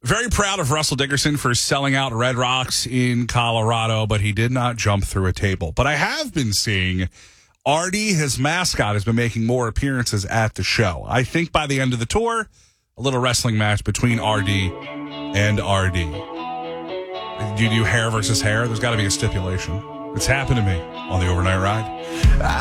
Very proud of Russell Dickerson for selling out Red Rocks in Colorado, but he did not jump through a table. But I have been seeing Artie, his mascot, has been making more appearances at the show. I think by the end of the tour, a little wrestling match between RD and RD. Do you do hair versus hair? There's got to be a stipulation. It's happened to me on the overnight ride.